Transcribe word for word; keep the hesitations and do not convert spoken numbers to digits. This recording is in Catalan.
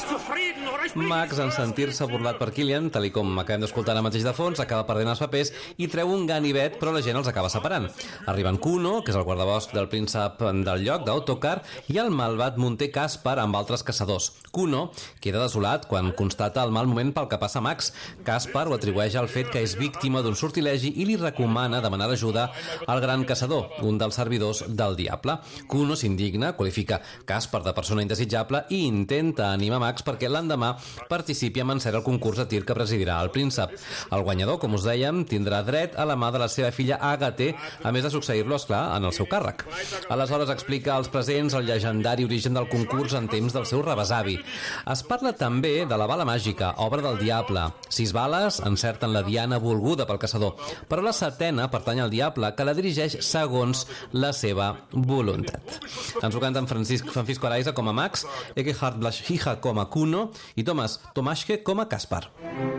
Max, en sentir-se burlat per Kilian, tal com acabem d'escoltar ara mateix de fons, acaba perdent els papers i treu un ganivet, però la gent els acaba separant. Arriben Kuno, que és el guardabosc del príncep del lloc, d'Ottokar, i el malvat munter Caspar amb altres caçadors. Kuno queda desolat quan constata el mal moment pel que passa a Max. Caspar ho atribueix al fet que és víctima d'un sortilegi i li recomana demanar ajuda al gran caçador, un dels servidors del diable. Kuno s'indigna, qualifica Caspar de persona indesitjable i intenta animar Max perquè l'endemà participi amb encert al concurs de tir que presidirà el príncep. El guanyador, com us dèiem, tindrà dret a la mà de la seva filla Àgate, a més de succeir-lo, esclar, en el seu càrrec. Aleshores explica als presents el llegendari origen del concurs en temps del seu rebesavi. Es parla també de la bala màgica, obra del diable. Sis bales encerten la diana volguda pel caçador, però la setena pertany al diable, que la dirigeix segons la seva voluntat. Ens ho canten Francisc, Francisco Araiza com a Max, Eckehard Blashija com a Kuno i Thomas Tomaschke com a Caspar.